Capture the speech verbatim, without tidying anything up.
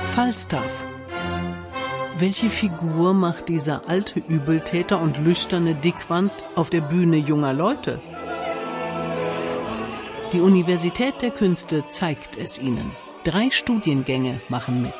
Falstaff. Welche Figur macht dieser alte Übeltäter und lüsterne Dickwanst auf der Bühne junger Leute? Die Universität der Künste zeigt es ihnen. Drei Studiengänge machen mit.